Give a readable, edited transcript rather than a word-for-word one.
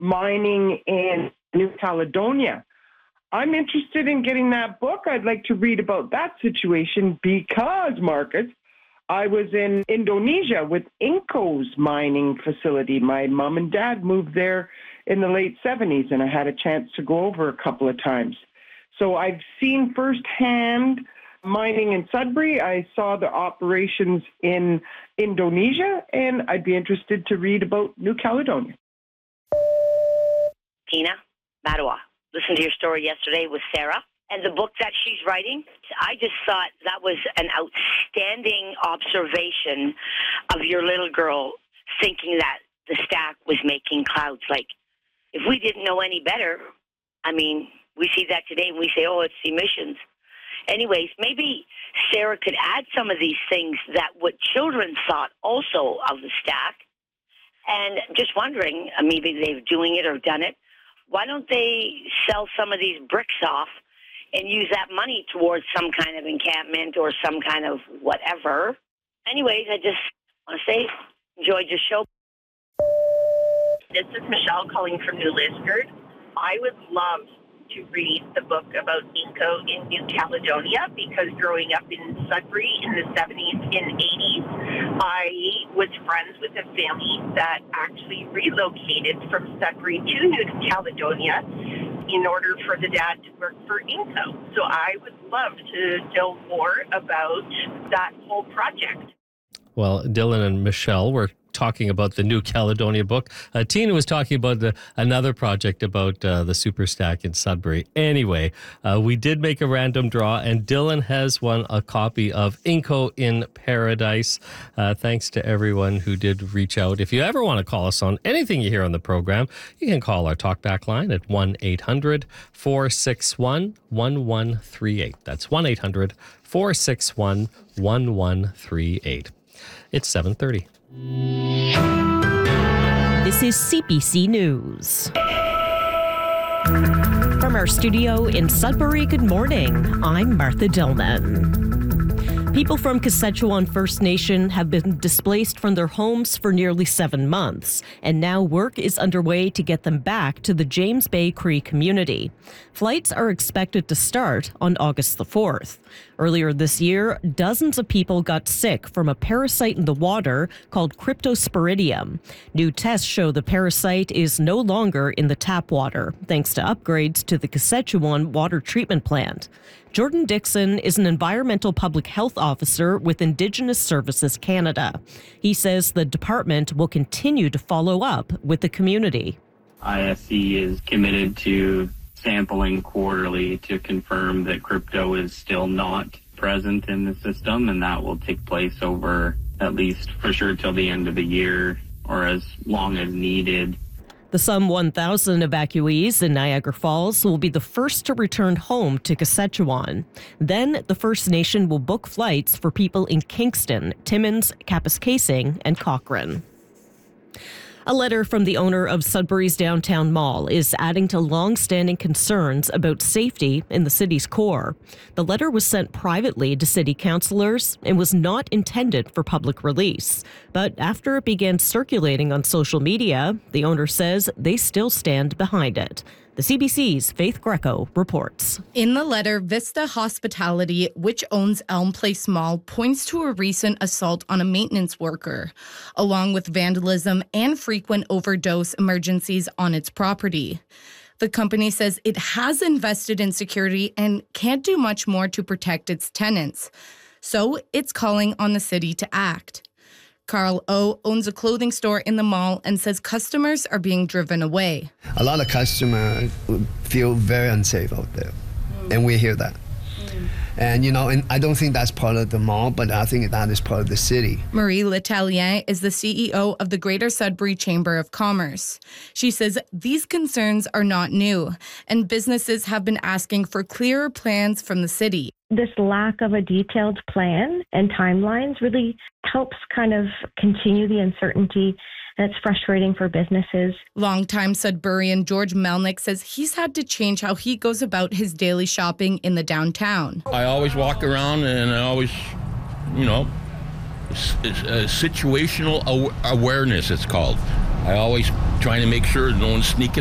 mining in New Caledonia. I'm interested in getting that book. I'd like to read about that situation because, Marcus, I was in Indonesia with Inco's mining facility. My mom and dad moved there in the late 70s, and I had a chance to go over a couple of times. So I've seen firsthand mining in Sudbury. I saw the operations in Indonesia, and I'd be interested to read about New Caledonia. Tina, Mattawa. Listened to your story yesterday with Sarah and the book that she's writing. I just thought that was an outstanding observation of your little girl thinking that the stack was making clouds. Like, if we didn't know any better, I mean, we see that today and we say, oh, it's emissions. Anyways, maybe Sarah could add some of these things that what children thought also of the stack. And just wondering, maybe they're doing it or done it. Why don't they sell some of these bricks off and use that money towards some kind of encampment or some kind of whatever? Anyways, I just want to say, enjoyed your show. This is Michelle calling from New Liskeard. I would love to read the book about Inco in New Caledonia because growing up in Sudbury in the 70s and 80s, I was friends with a family that actually relocated from Sudbury to New Caledonia in order for the dad to work for Inco. So I would love to know more about that whole project. Well, Dylan and Michelle were talking about the New Caledonia book. Tina was talking about another project about the super stack in Sudbury. Anyway, we did make a random draw, and Dylan has won a copy of Inco in Paradise. Thanks to everyone who did reach out. If you ever want to call us on anything you hear on the program, you can call our talkback line at 1-800-461-1138. That's 1-800-461-1138. It's 7:30. This is CBC News. From our studio in Sudbury, good morning. I'm Martha Dillman. People from Kashechewan First Nation have been displaced from their homes for nearly 7 months, and now work is underway to get them back to the James Bay Cree community. Flights are expected to start on August the 4th. Earlier this year, dozens of people got sick from a parasite in the water called Cryptosporidium. New tests show the parasite is no longer in the tap water, thanks to upgrades to the Kashechewan water treatment plant. Jordan Dixon is an environmental public health officer with Indigenous Services Canada. He says the department will continue to follow up with the community. ISC is committed to sampling quarterly to confirm that crypto is still not present in the system, and that will take place over at least for sure till the end of the year or as long as needed. The some 1,000 evacuees in Niagara Falls will be the first to return home to Kashechewan. Then the First Nation will book flights for people in Kingston, Timmins, Kapuskasing, and Cochrane. A letter from the owner of Sudbury's downtown mall is adding to long-standing concerns about safety in the city's core. The letter was sent privately to city councillors and was not intended for public release. But after it began circulating on social media, the owner says they still stand behind it. The CBC's Faith Greco reports. In the letter, Vista Hospitality, which owns Elm Place Mall, points to a recent assault on a maintenance worker, along with vandalism and frequent overdose emergencies on its property. The company says it has invested in security and can't do much more to protect its tenants. So it's calling on the city to act. Carl O owns a clothing store in the mall and says customers are being driven away. A lot of customers feel very unsafe out there, and we hear that. And, and I don't think that's part of the mall, but I think that is part of the city. Marie Letellier is the CEO of the Greater Sudbury Chamber of Commerce. She says these concerns are not new, and businesses have been asking for clearer plans from the city. This lack of a detailed plan and timelines really helps kind of continue the uncertainty, and it's frustrating for businesses. Longtime Sudburian George Melnick says he's had to change how he goes about his daily shopping in the downtown. I always walk around and I always, it's situational awareness, it's called. I always trying to make sure no one's sneaking